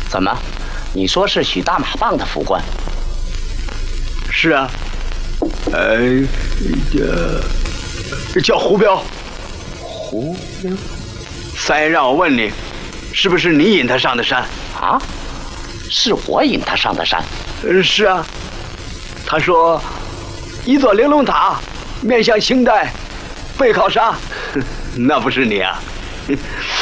怎么？你说是许大马棒的副官？ 是啊，叫胡彪。 胡彪。 三爷让我问你，是不是你引他上的山？ 啊？是我引他上的山？ 是啊。他说，一座玲珑塔面向清代，背靠沙，那不是你啊？